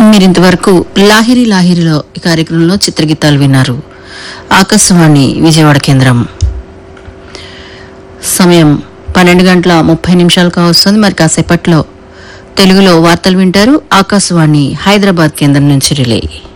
మీరింతవరకు లాహిరి లాహిరిలో ఈ కార్యక్రమంలో చిత్రగీతాలు విన్నారు. ఆకాశవాణి విజయవాడ కేంద్రం. సమయం 12:30 కావస్తుంది. మరి కాసేపట్లో తెలుగులో వార్తలు వింటారు. ఆకాశవాణి హైదరాబాద్ కేంద్రం నుంచి రిలే.